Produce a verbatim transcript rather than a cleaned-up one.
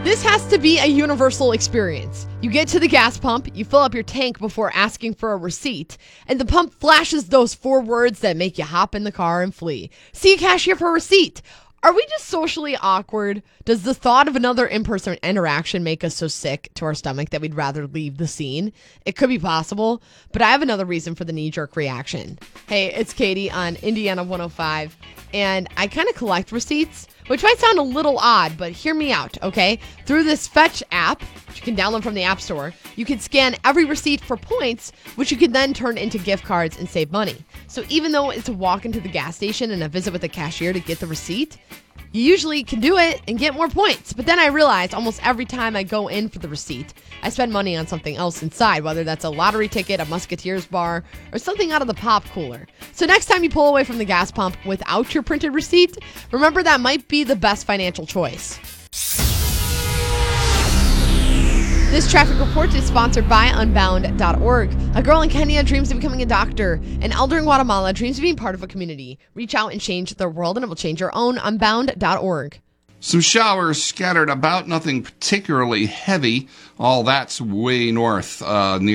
This has to be a universal experience. You get to the gas pump, you fill up your tank before asking for a receipt, and the pump flashes those four words that make you hop in the car and flee. See a cashier for a receipt. Are we just socially awkward? Does the thought of another in-person interaction make us so sick to our stomach that we'd rather leave the scene? It could be possible, but I have another reason for the knee-jerk reaction. Hey, it's Katie on Indiana one oh five, and I kind of collect receipts, which might sound a little odd, but hear me out, okay? Through this Fetch app, which you can download from the App Store, you can scan every receipt for points, which you can then turn into gift cards and save money. So even though it's a walk into the gas station and a visit with the cashier to get the receipt, you usually can do it and get more points. But then I realized almost every time I go in for the receipt, I spend money on something else inside, whether that's a lottery ticket, a Musketeers bar, or something out of the pop cooler. So next time you pull away from the gas pump without your printed receipt, remember that might be the best financial choice. This traffic report is sponsored by Unbound dot org. A girl in Kenya dreams of becoming a doctor. An elder in Guatemala dreams of being part of a community. Reach out and change their world, and it will change your own. Unbound dot org. Some showers scattered about, nothing particularly heavy. All that's way north uh, near